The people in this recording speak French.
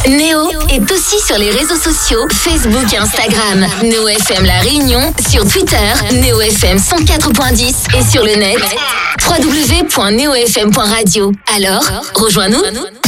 Néo est aussi sur les réseaux sociaux Facebook et Instagram. Néo FM La Réunion sur Twitter, Néo FM 104.10 et sur le net www.neofm.radio. Alors, rejoins-nous.